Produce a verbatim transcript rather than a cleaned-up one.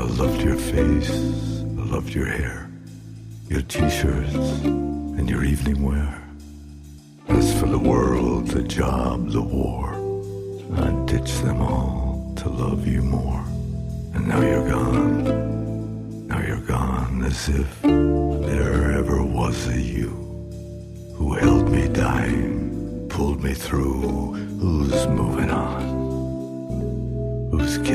loved your face, I loved your hair, your t-shirts and your evening wear. As for the world, the job, the war, I'd ditch them all to love you more. And now you're gone, now you're gone, as if there ever was a you who held me dying, pulled me through, who's moving on, who's